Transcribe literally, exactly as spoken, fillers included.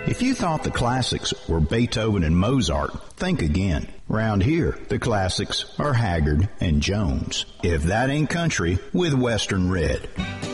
If you thought the classics were Beethoven and Mozart, think again. Round here, the classics are Haggard and Jones. If that ain't country with Western Red.